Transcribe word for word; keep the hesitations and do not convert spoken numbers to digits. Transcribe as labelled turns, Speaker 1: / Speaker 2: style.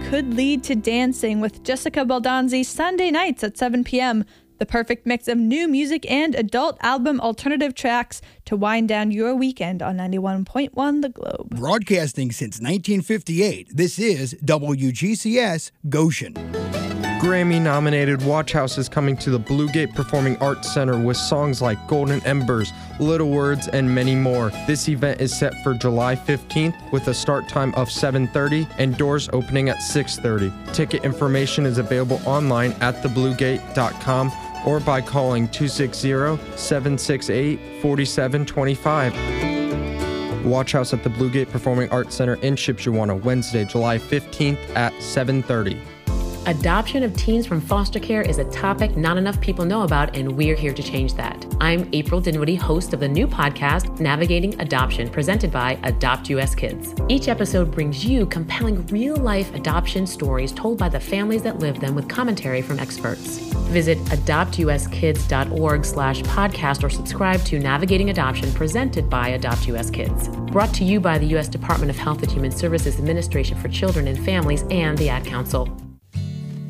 Speaker 1: could lead to dancing with Jessica Baldanzi Sunday nights at seven p.m. The perfect mix of new music and adult album alternative tracks to wind down your weekend on ninety-one point one The Globe.
Speaker 2: Broadcasting since nineteen fifty-eight, this is W G C S Goshen.
Speaker 3: Grammy-nominated Watch House is coming to the Bluegate Performing Arts Center with songs like Golden Embers, Little Words, and many more. This event is set for July fifteenth with a start time of seven thirty and doors opening at six thirty. Ticket information is available online at the bluegate dot com or by calling two six zero, seven six eight, four seven two five. Watch House at the Bluegate Performing Arts Center in Shipshewana, Wednesday, July fifteenth at seven thirty.
Speaker 4: Adoption of teens from foster care is a topic not enough people know about, and we're here to change that. I'm April Dinwiddie, host of the new podcast, Navigating Adoption, presented by Adopt U S Kids. Each episode brings you compelling real-life adoption stories told by the families that live them with commentary from experts. Visit adopt u s kids dot org slash podcast or subscribe to Navigating Adoption, presented by Adopt U S Kids. Brought to you by the U S Department of Health and Human Services Administration for Children and Families and the Ad Council.